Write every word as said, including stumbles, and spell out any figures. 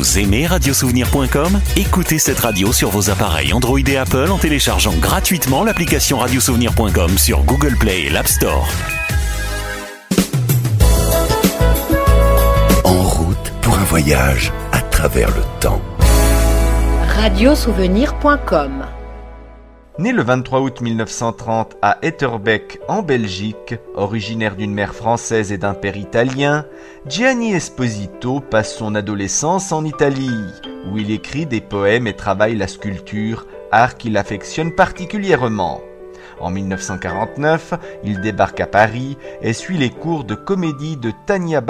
Vous aimez radiosouvenir point com ? Écoutez cette radio sur vos appareils Android et Apple en téléchargeant gratuitement l'application radiosouvenir point com sur Google Play et l'App Store. En route pour un voyage à travers le temps. radiosouvenir point com. Né le vingt-trois août mille neuf cent trente à Etterbeek en Belgique, originaire d'une mère française et d'un père italien, Gianni Esposito passe son adolescence en Italie, où il écrit des poèmes et travaille la sculpture, art qu'il affectionne particulièrement. En mille neuf cent quarante-neuf, il débarque à Paris et suit les cours de comédie de Tania